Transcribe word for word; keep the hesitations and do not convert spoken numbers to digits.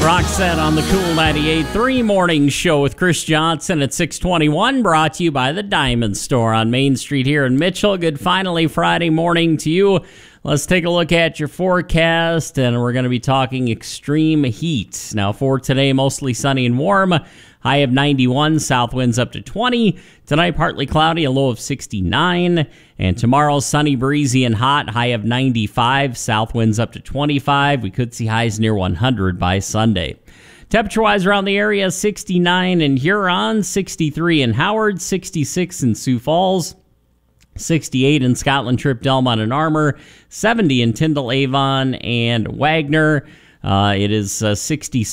Roxette on the Cool ninety-eight point three Morning Show with Chris Johnson at six twenty-one, brought to you by the Diamond Store on Main Street here in Mitchell. Good finally Friday morning to you. Let's take a look at your forecast, and we're going to be talking extreme heat. Now for today, mostly sunny and warm. High of ninety-one, south winds up to twenty. Tonight, partly cloudy, a low of sixty-nine. And tomorrow, sunny, breezy, and hot, high of ninety-five, south winds up to twenty-five. We could see highs near one hundred by Sunday. Temperature-wise around the area, sixty-nine in Huron, sixty-three in Howard, sixty-six in Sioux Falls, sixty-eight in Scotland Trip, Delmont, and Armour, seventy in Tyndall, Avon, and Wagner. Uh, it is uh, sixty